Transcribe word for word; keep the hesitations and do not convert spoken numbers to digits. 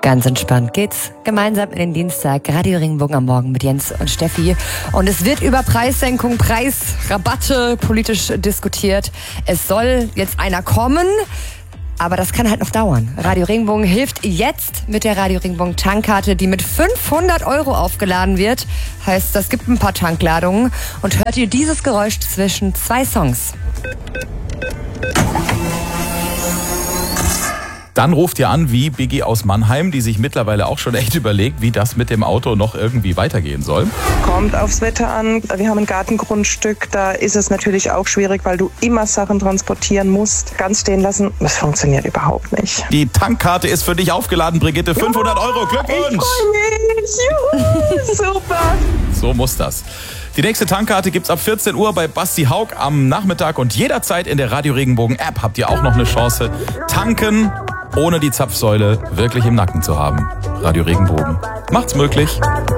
Ganz entspannt geht's gemeinsam in den Dienstag. Radio Regenbogen am Morgen mit Jens und Steffi. Und es wird über Preissenkung, Preisrabatte politisch diskutiert. Es soll jetzt einer kommen, aber das kann halt noch dauern. Radio Regenbogen hilft jetzt mit der Radio Regenbogen Tankkarte, die mit fünfhundert Euro aufgeladen wird. Heißt, das gibt ein paar Tankladungen. Und hört ihr dieses Geräusch zwischen zwei Songs. Dann ruft ihr an wie Biggie aus Mannheim, die sich mittlerweile auch schon echt überlegt, wie das mit dem Auto noch irgendwie weitergehen soll. Kommt aufs Wetter an. Wir haben ein Gartengrundstück, da ist es natürlich auch schwierig, weil du immer Sachen transportieren musst. Ganz stehen lassen, das funktioniert überhaupt nicht. Die Tankkarte ist für dich aufgeladen, Brigitte. fünfhundert Euro, Glückwunsch! Ich freue mich. Juhu, super. So muss das. Die nächste Tankkarte gibt's ab vierzehn Uhr bei Basti Haug am Nachmittag und jederzeit in der Radio Regenbogen App habt ihr auch noch eine Chance, tanken, ohne die Zapfsäule wirklich im Nacken zu haben. Radio Regenbogen macht's möglich.